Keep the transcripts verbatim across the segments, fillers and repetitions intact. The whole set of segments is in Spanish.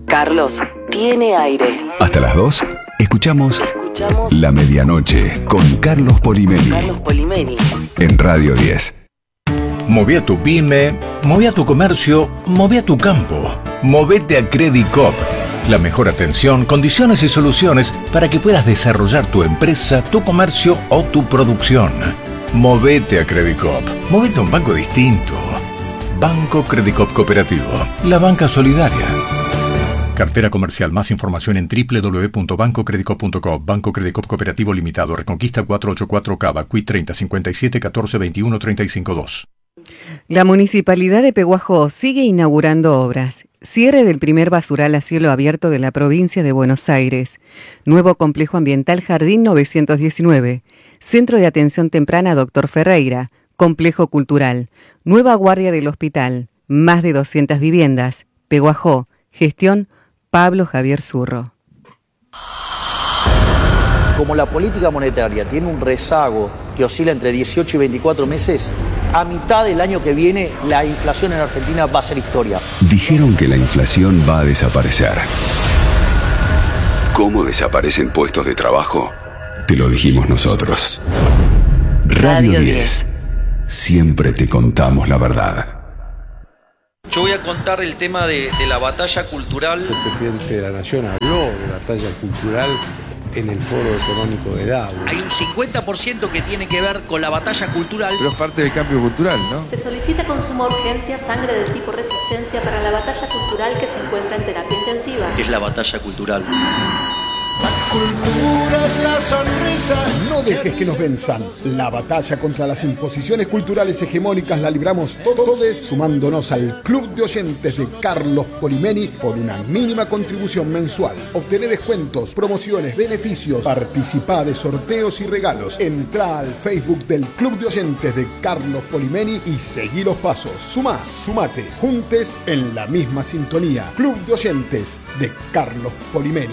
Carlos tiene aire. Hasta las dos, escuchamos, Escuchamos La Medianoche con Carlos Polimeni. Carlos Polimeni. En Radio diez. Moví a tu pyme, moví a tu comercio, moví a tu campo. Movete a Credicop. La mejor atención, condiciones y soluciones para que puedas desarrollar tu empresa, tu comercio o tu producción. Movete a Credicop. Movete a un banco distinto. Banco Credicop Cooperativo. La banca solidaria. Cartera comercial. Más información en doble u doble u doble u punto banco credicop punto com. Banco Credicop Cooperativo Limitado. Reconquista cuatrocientos ochenta y cuatro Cava. Q I treinta cincuenta y siete catorce veintiuno treinta y cinco dos. La Municipalidad de Pehuajó sigue inaugurando obras. Cierre del primer basural a cielo abierto de la provincia de Buenos Aires. Nuevo complejo ambiental Jardín novecientos diecinueve. Centro de atención temprana Doctor Ferreira. Complejo cultural. Nueva guardia del hospital. Más de doscientas viviendas. Pehuajó. Gestión Pablo Javier Zurro. Como la política monetaria tiene un rezago que oscila entre dieciocho y veinticuatro meses, a mitad del año que viene la inflación en Argentina va a ser historia. Dijeron que la inflación va a desaparecer. ¿Cómo desaparecen puestos de trabajo? Te lo dijimos nosotros. Radio diez. Siempre te contamos la verdad. Yo voy a contar el tema de, de la batalla cultural. El presidente de la Nación habló de batalla cultural en el Foro Económico de Davos. Hay un cincuenta por ciento que tiene que ver con la batalla cultural. Pero es parte del cambio cultural, ¿no? Se solicita con suma urgencia sangre del tipo resistencia para la batalla cultural que se encuentra en terapia intensiva. ¿Qué es la batalla cultural? Cultura es la sonrisa. No dejes que nos venzan. La batalla contra las imposiciones culturales hegemónicas la libramos todos sumándonos al Club de Oyentes de Carlos Polimeni por una mínima contribución mensual. Obtené descuentos, promociones, beneficios, participá de sorteos y regalos. Entrá al Facebook del Club de Oyentes de Carlos Polimeni y seguí los pasos. Sumá, sumate, juntes en la misma sintonía. Club de Oyentes de Carlos Polimeni.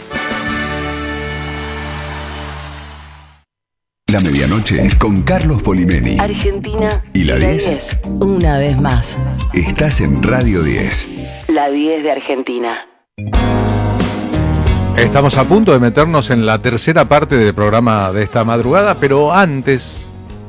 La Medianoche con Carlos Polimeni. Argentina y la diez. Una vez más. Estás en Radio diez. La diez de Argentina. Estamos a punto de meternos en la tercera parte del programa de esta madrugada, pero antes,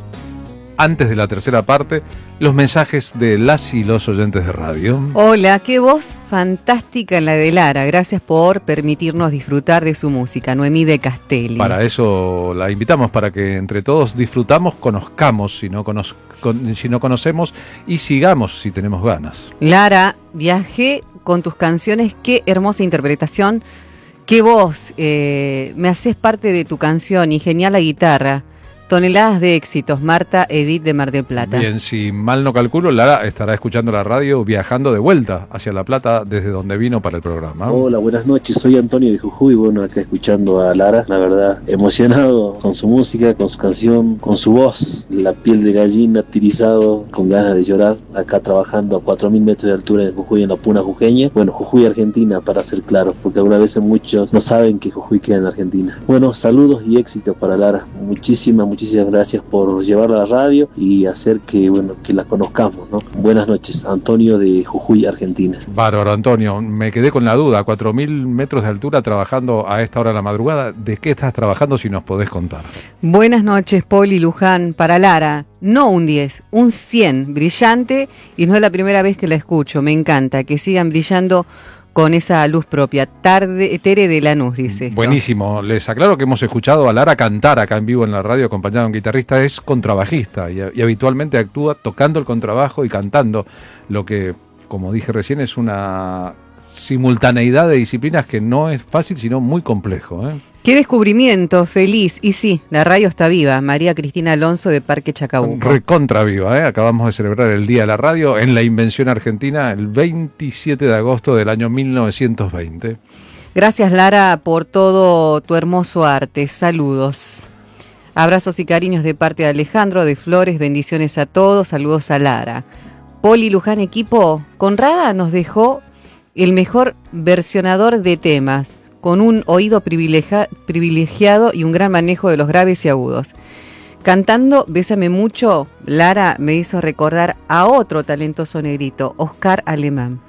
antes de la tercera parte, los mensajes de las y los oyentes de radio. Hola, qué voz fantástica la de Lara. Gracias por permitirnos disfrutar de su música. Noemí de Castelli. Para eso la invitamos, para que entre todos disfrutamos, conozcamos si no, cono- con, si no conocemos y sigamos si tenemos ganas. Lara, viajé con tus canciones. Qué hermosa interpretación. Qué voz. Eh, me haces parte de tu canción y genial la guitarra. Toneladas de éxitos. Marta Edith de Mar del Plata. Bien, si mal no calculo, Lara estará escuchando la radio viajando de vuelta hacia La Plata desde donde vino para el programa. Hola, buenas noches, soy Antonio de Jujuy, bueno, acá escuchando a Lara, la verdad, emocionado con su música, con su canción, con su voz, la piel de gallina, tirizado, con ganas de llorar, acá trabajando a cuatro mil metros de altura en Jujuy, en la Puna Jujeña, bueno, Jujuy, Argentina, para ser claro, porque algunas veces muchos no saben que Jujuy queda en Argentina. Bueno, saludos y éxitos para Lara, muchísimas, muchísimas gracias por llevarla a la radio y hacer que, bueno, que la conozcamos, ¿no? Buenas noches, Antonio de Jujuy, Argentina. Bárbaro, Antonio, me quedé con la duda, cuatro mil metros de altura trabajando a esta hora de la madrugada, ¿de qué estás trabajando si nos podés contar? Buenas noches, Poli Luján, para Lara, no un diez, un cien, brillante, y no es la primera vez que la escucho, me encanta, que sigan brillando con esa luz propia. Tarde, Tere de Lanús, dice esto. Buenísimo. Les aclaro que hemos escuchado a Lara cantar acá en vivo en la radio acompañado de un guitarrista. Es contrabajista y, y habitualmente actúa tocando el contrabajo y cantando, lo que, como dije recién, es una simultaneidad de disciplinas que no es fácil, sino muy complejo, ¿eh? Qué descubrimiento, feliz. Y sí, la radio está viva. María Cristina Alonso de Parque Chacabuco. Recontra viva, ¿eh? Acabamos de celebrar el Día de la Radio en la Invención Argentina el veintisiete de agosto del año mil novecientos veinte. Gracias, Lara, por todo tu hermoso arte. Saludos. Abrazos y cariños de parte de Alejandro de Flores. Bendiciones a todos. Saludos a Lara. Poli Luján, equipo. Conrada nos dejó el mejor versionador de temas, con un oído privilegia- privilegiado y un gran manejo de los graves y agudos. Cantando Bésame Mucho, Lara me hizo recordar a otro talentoso negrito, Oscar Alemán.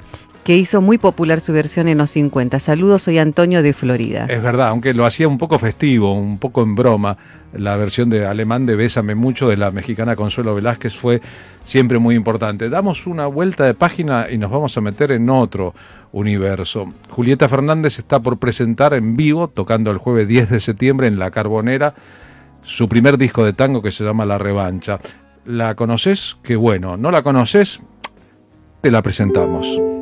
que hizo muy popular su versión en los cincuenta. Saludos, soy Antonio de Florida. Es verdad, aunque lo hacía un poco festivo, un poco en broma, la versión de alemán de Bésame Mucho de la mexicana Consuelo Velázquez fue siempre muy importante. Damos una vuelta de página y nos vamos a meter en otro universo. Julieta Fernández está por presentar en vivo, tocando el jueves diez de septiembre en La Carbonera, su primer disco de tango que se llama La Revancha. ¿La conoces? Qué bueno. ¿No la conoces? Te la presentamos.